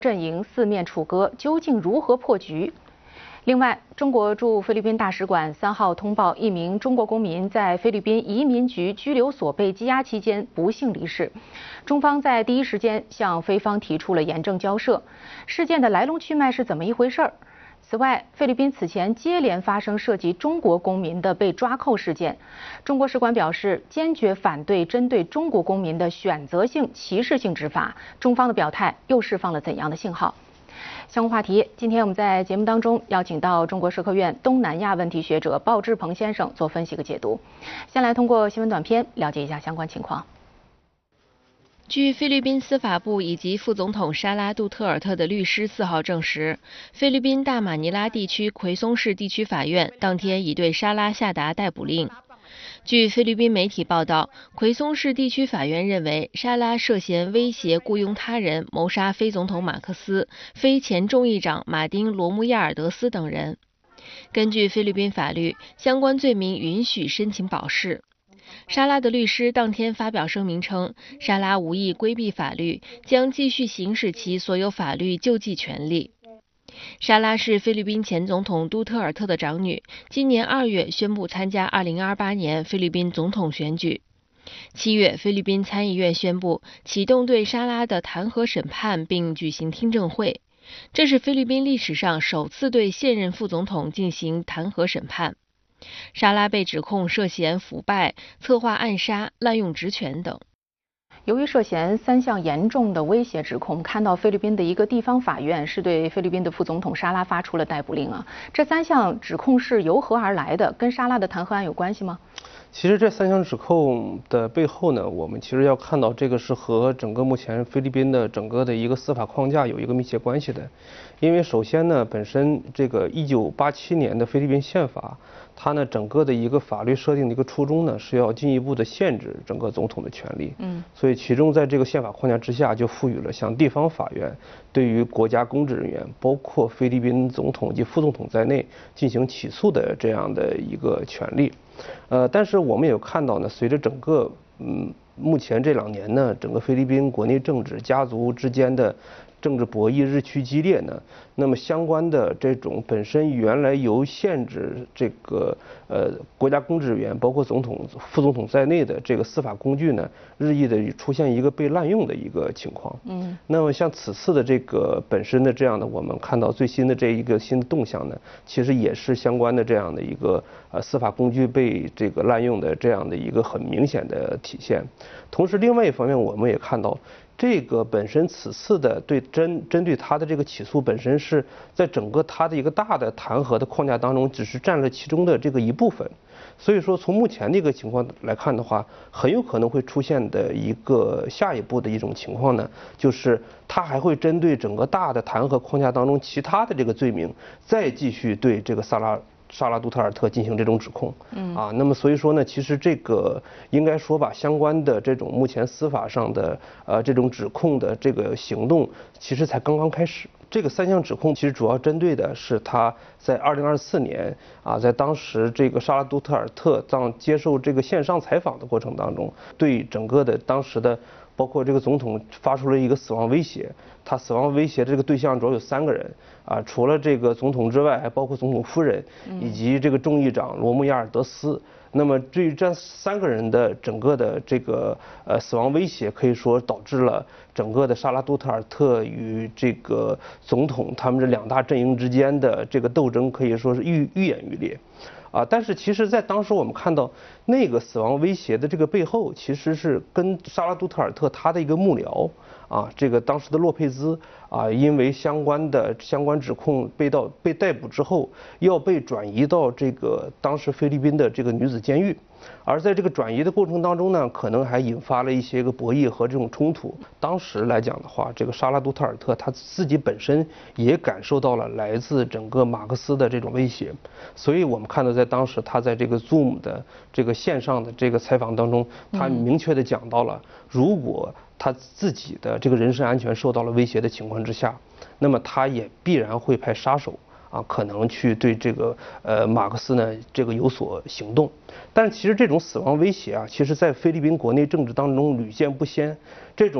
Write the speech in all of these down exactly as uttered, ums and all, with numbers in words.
阵营四面楚歌，究竟如何破局？另外，中国驻菲律宾大使馆三号通报，一名中国公民在菲律宾移民局拘留所被羁押期间不幸离世。中方在第一时间向菲方提出了严正交涉。事件的来龙去脉是怎么一回事儿？此外，菲律宾此前接连发生涉及中国公民的被抓扣事件，中国使馆表示坚决反对针对中国公民的选择性歧视性执法。中方的表态又释放了怎样的信号？相关话题，今天我们在节目当中邀请到中国社科院东南亚问题学者鲍志鹏先生做分析和解读。先来通过新闻短片了解一下相关情况。 据菲律宾司法部以及副总统沙拉杜特尔特的律师四号证实，菲律宾大马尼拉地区奎松市地区法院当天已对沙拉下达逮捕令。据菲律宾媒体报道，奎松市地区法院认为沙拉涉嫌威胁雇佣他人谋杀非总统马克思、非前众议长马丁·罗穆亚尔德斯等人。根据菲律宾法律，相关罪名允许申请保释。沙拉的律师当天发表声明称，沙拉无意规避法律，将继续行使其所有法律救济权利。沙拉是菲律宾前总统杜特尔特的长女，今年二月宣布参加二零二八年菲律宾总统选举。七月，菲律宾参议院宣布启动对沙拉的弹劾审判，并举行听证会。这是菲律宾历史上首次对现任副总统进行弹劾审判。沙拉被指控涉嫌腐败、策划暗杀、滥用职权等。 由于涉嫌三项严重的威胁指控，看到菲律宾的一个地方法院是对菲律宾的副总统沙拉发出了逮捕令啊。这三项指控是由何而来的？跟沙拉的弹劾案有关系吗？ 其实这三项指控的背后呢，我们其实要看到这个是和整个目前菲律宾的整个的一个司法框架有一个密切关系的。因为首先呢，本身这个一九八七年的菲律宾宪法，它呢整个的一个法律设定的一个初衷呢，是要进一步的限制整个总统的权利。嗯，所以其中在这个宪法框架之下，就赋予了像地方法院对于国家公职人员，包括菲律宾总统及副总统在内进行起诉的这样的一个权利。呃，但是我们也有看到呢，随着整个嗯目前这两年呢，整个菲律宾国内政治家族之间的政治博弈日趋激烈呢，那么相关的这种本身原来由限制这个呃国家公职人员，包括总统、副总统在内的这个司法工具呢，日益的出现一个被滥用的一个情况。嗯，那么像此次的这个本身的这样的，我们看到最新的这一个新的动向呢，其实也是相关的这样的一个呃司法工具被这个滥用的这样的一个很明显的体现。同时，另外一方面，我们也看到。这个本身此次的对针针对他的这个起诉本身是在整个他的一个大的弹劾的框架当中，只是占了其中的这个一部分。所以说，从目前的一个情况来看的话，很有可能会出现的一个下一步的一种情况呢，就是他还会针对整个大的弹劾框架当中其他的这个罪名，再继续对这个萨拉。沙拉杜特尔特进行这种指控，嗯啊，那么所以说呢，其实这个应该说吧，相关的这种目前司法上的呃这种指控的这个行动，其实才刚刚开始。这个三项指控其实主要针对的是他在二零二四年啊，在当时这个沙拉杜特尔特当接受这个线上采访的过程当中，对整个的当时的。包括这个总统发出了一个死亡威胁，他死亡威胁的这个对象主要有三个人啊，除了这个总统之外，还包括总统夫人以及这个众议长罗穆亚尔德斯。那么对于这三个人的整个的这个呃死亡威胁，可以说导致了整个的沙拉杜特尔特与这个总统他们这两大阵营之间的这个斗争，可以说是愈愈演愈烈。啊，但是其实，在当时我们看到那个死亡威胁的这个背后，其实是跟沙拉杜特尔特他的一个幕僚啊，这个当时的洛佩兹啊，因为相关的相关指控被到被逮捕之后，要被转移到这个当时菲律宾的这个女子监狱。而在这个转移的过程当中呢，可能还引发了一些个博弈和这种冲突。当时来讲的话，这个沙拉杜特尔特他自己本身也感受到了来自整个马克思的这种威胁，所以我们看到在当时他在这个 Zoom 的这个线上的这个采访当中，他明确的讲到了，如果他自己的这个人身安全受到了威胁的情况之下，那么他也必然会派杀手。啊，可能去对这个呃马克思呢这个有所行动，但是其实这种死亡威胁啊，其实在菲律宾国内政治当中屡见不鲜。这种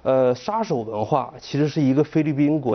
呃，杀手文化其实是一个菲律宾国